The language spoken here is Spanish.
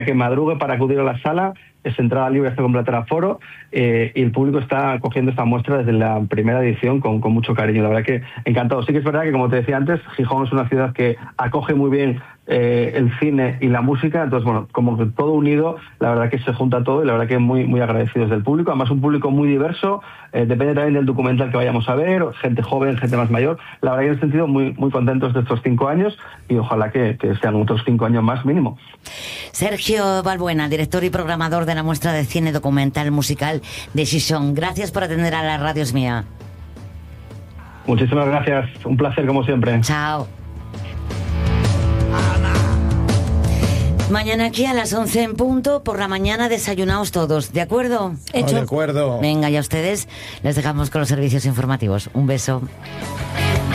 que madrugue para acudir a la sala. Es entrada libre hasta completar aforo, y el público está cogiendo esta muestra desde la primera edición con mucho cariño. La verdad que encantado. Sí que es verdad que, como te decía antes, Gijón es una ciudad que acoge muy bien el cine y la música, entonces bueno, como que todo unido, la verdad que se junta todo, y la verdad que muy, muy agradecidos del público. Además, un público muy diverso, depende también del documental que vayamos a ver, gente joven, gente más mayor. La verdad que en ese sentido muy, muy contentos de estos 5 años, y ojalá que sean otros 5 años más mínimo. Sergio Balbuena, director y programador de la muestra de cine documental musical de Gijón, gracias por atender a la Radio Es Mía. Muchísimas gracias, un placer como siempre. Chao. Mañana aquí a las 11 en punto, por la mañana desayunaos todos, ¿de acuerdo? ¿Hecho? De acuerdo. Venga, y a ustedes les dejamos con los servicios informativos. Un beso.